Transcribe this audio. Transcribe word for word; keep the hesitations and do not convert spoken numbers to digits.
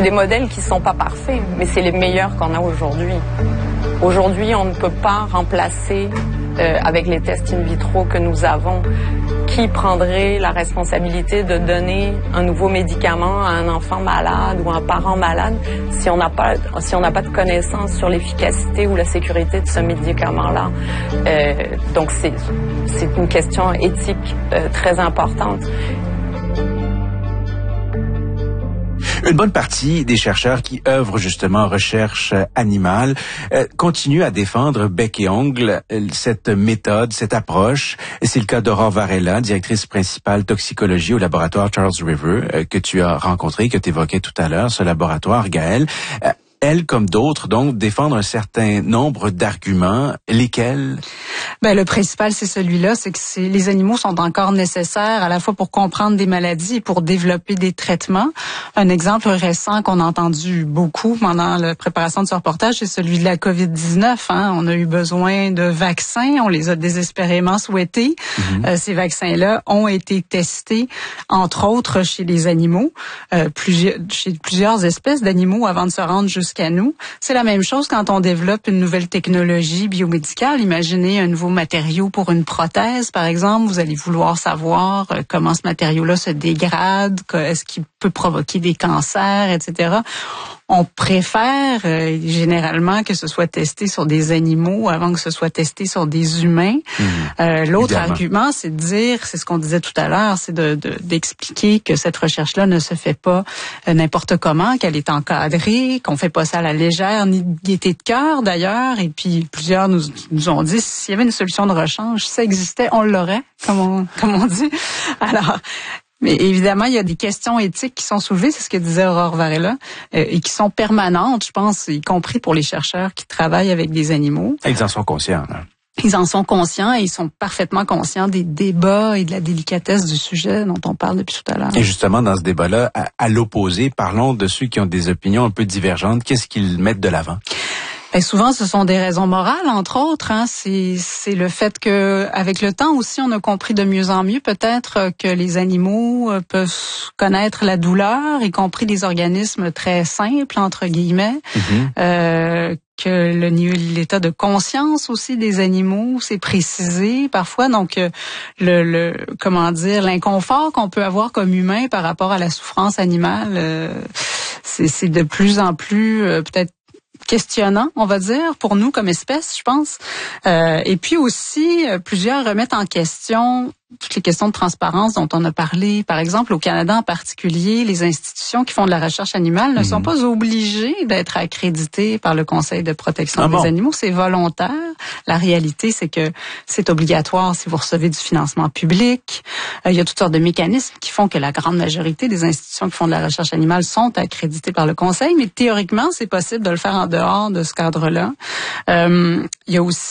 c'est des modèles qui sont pas parfaits, mais c'est les meilleurs qu'on a aujourd'hui. Aujourd'hui, on ne peut pas remplacer, euh, avec les tests in vitro que nous avons, qui prendrait la responsabilité de donner un nouveau médicament à un enfant malade ou à un parent malade si on n'a pas, si on n'a pas de connaissance sur l'efficacité ou la sécurité de ce médicament-là. Euh, donc, c'est, c'est une question éthique euh, très importante. Une bonne partie des chercheurs qui œuvrent justement en recherche animale euh, continuent à défendre bec et ongle euh, cette méthode, cette approche. C'est le cas d'Aurore Varela, directrice principale toxicologie au laboratoire Charles River, euh, que tu as rencontré, que tu évoquais tout à l'heure, ce laboratoire, Gaëlle. Euh, Elle, comme d'autres, donc, défendent un certain nombre d'arguments. Lesquels? Ben, le principal, c'est celui-là, c'est que c'est, les animaux sont encore nécessaires à la fois pour comprendre des maladies et pour développer des traitements. Un exemple récent qu'on a entendu beaucoup pendant la préparation de ce reportage, c'est celui de la covid dix-neuf. Hein. On a eu besoin de vaccins, on les a désespérément souhaités. Mm-hmm. Euh, ces vaccins-là ont été testés, entre autres, chez les animaux, euh, plusieurs, chez plusieurs espèces d'animaux avant de se rendre jusqu'à nous. C'est la même chose quand on développe une nouvelle technologie biomédicale. Imaginez un nouveau matériau pour une prothèse, par exemple. Vous allez vouloir savoir comment ce matériau-là se dégrade, est-ce qu'il peut provoquer des cancers, et cetera. On préfère euh, généralement que ce soit testé sur des animaux avant que ce soit testé sur des humains. Mmh, euh, l'autre évidemment. Argument, c'est de dire, c'est ce qu'on disait tout à l'heure, c'est de, de, d'expliquer que cette recherche-là ne se fait pas euh, n'importe comment, qu'elle est encadrée, qu'on fait pas ça à la légère, ni de gaieté de cœur d'ailleurs. Et puis plusieurs nous, nous ont dit, s'il y avait une solution de rechange, si ça existait, on l'aurait, comme on, comme on dit. Alors, mais évidemment, il y a des questions éthiques qui sont soulevées, c'est ce que disait Aurore Varela, euh, et qui sont permanentes, je pense, y compris pour les chercheurs qui travaillent avec des animaux. Ils en sont conscients, là. Ils en sont conscients et ils sont parfaitement conscients des débats et de la délicatesse du sujet dont on parle depuis tout à l'heure. Et justement, dans ce débat-là, à, à l'opposé, parlons de ceux qui ont des opinions un peu divergentes. Qu'est-ce qu'ils mettent de l'avant? Ben souvent, ce sont des raisons morales, entre autres. Hein. C'est, c'est le fait que, avec le temps aussi, on a compris de mieux en mieux peut-être que les animaux peuvent connaître la douleur, y compris des organismes très simples entre guillemets. Mm-hmm. Euh, que le niveau, l'état de conscience aussi des animaux, c'est précisé parfois. Donc, le, le comment dire, l'inconfort qu'on peut avoir comme humain par rapport à la souffrance animale, euh, c'est, c'est de plus en plus euh, peut-être questionnant, on va dire, pour nous comme espèce, je pense. Euh, et puis aussi, plusieurs remettent en question toutes les questions de transparence dont on a parlé. Par exemple, au Canada en particulier, les institutions qui font de la recherche animale ne mmh. sont pas obligées d'être accréditées par le Conseil de protection ah des bon? animaux. C'est volontaire. La réalité, c'est que c'est obligatoire si vous recevez du financement public. Euh, il y a toutes sortes de mécanismes qui font que la grande majorité des institutions qui font de la recherche animale sont accréditées par le Conseil, mais théoriquement, c'est possible de le faire en dehors de ce cadre-là. Euh, il y a aussi